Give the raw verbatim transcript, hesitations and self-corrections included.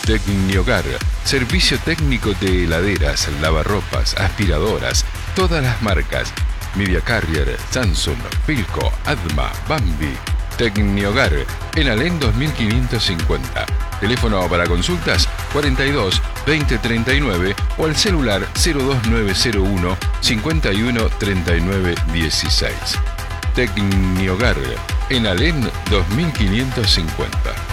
Tecniogar, servicio técnico de heladeras, lavarropas, aspiradoras, todas las marcas. Media Carrier, Samsung, Philco, Adma, Bambi. Tecniogar, en Alén dos mil quinientos cincuenta. Teléfono para consultas cuarenta y dos, veinte, treinta y nueve o al celular cero dos nueve cero uno, cincuenta y uno, treinta y nueve, dieciséis. Tecniogar, en Alén dos mil quinientos cincuenta.